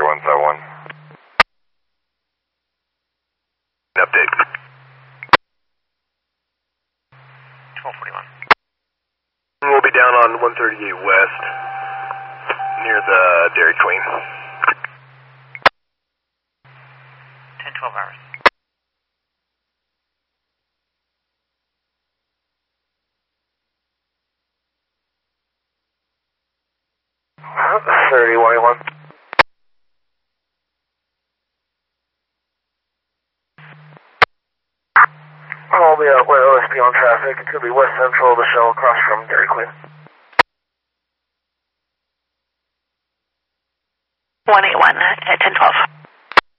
171. Update. 1241. We'll be down on 138 West, near the Dairy Queen. 10-12 hours. Uh-huh. 3181. I'll be OSP on traffic. It's going to be west central of the Shell across from Dairy Queen.